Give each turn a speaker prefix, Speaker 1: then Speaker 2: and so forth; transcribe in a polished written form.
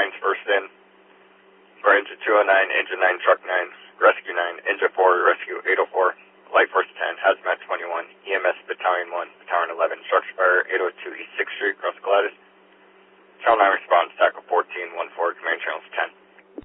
Speaker 1: 9's first in. For engine 209, engine 9, truck 9, rescue 9, engine 4, rescue 804, light force 10, hazmat 21, EMS battalion 1, battalion 11, structure fire 802 East 6th Street,